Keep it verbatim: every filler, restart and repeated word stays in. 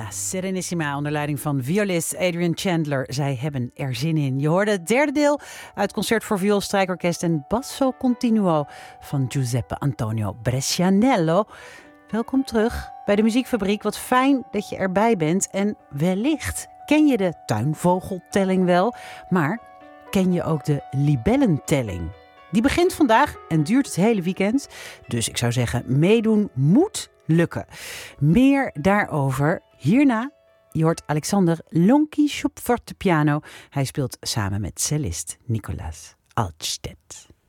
Serenissima onder leiding van violist Adrian Chandler. Zij hebben er zin in. Je hoorde het derde deel uit Concert voor viool, strijkorkest en basso continuo van Giuseppe Antonio Brescianello. Welkom terug bij de Muziekfabriek. Wat fijn dat je erbij bent. En wellicht ken je de tuinvogeltelling wel, maar ken je ook de libellentelling? Die begint vandaag en duurt het hele weekend. Dus ik zou zeggen, meedoen moet lukken. Meer daarover hierna. Je hoort Alexander Lonkisch op fortepiano. Hij speelt samen met cellist Nicolas Altstedt.